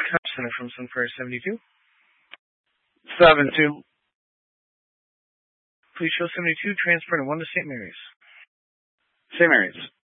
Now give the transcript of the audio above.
Center from Sunfire 72. 7-2. Please show 72, transfer to 1 to St. Mary's. St. Mary's.